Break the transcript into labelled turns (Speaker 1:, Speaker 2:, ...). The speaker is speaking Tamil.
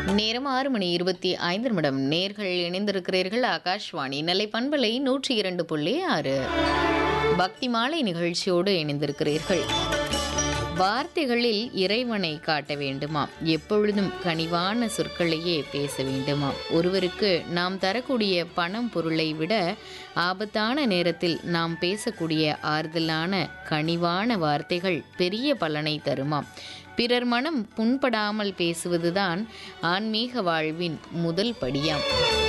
Speaker 1: நேரம் 6:25 நேர்கள் இணைந்திருக்கிறீர்கள். ஆகாஷ்வாணி நெல்லை பண்பலை 102.6 பக்தி மாலை நிகழ்ச்சியோடு இணைந்திருக்கிறீர்கள். வார்த்தைகளில் இறைவனை காட்ட வேண்டுமா? எப்பொழுதும் கனிவான சொற்களையே பேச வேண்டுமா? ஒருவருக்கு நாம் தரக்கூடிய பணம் பொருளை விட ஆபத்தான நேரத்தில் நாம் பேசக்கூடிய ஆறுதலான கனிவான வார்த்தைகள் பெரிய பலனை தருமாம். பிறர் மனம் புண்படாமல் பேசுவதுதான் ஆன்மீக வாழ்வின் முதல் படியாம்.